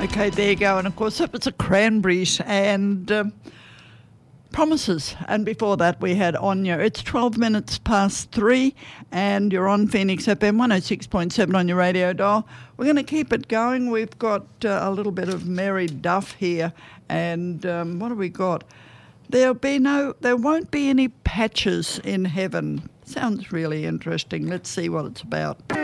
Okay, there you go. And of course, it was the Cranberries and Promises. And before that, we had Anya. It's 12 minutes past 3, and you're on Phoenix FM 106.7 on your radio dial. We're going to keep it going. We've got a little bit of Mary Duff here. And what have we got? There won't be any patches in heaven. Sounds really interesting. Let's see what it's about.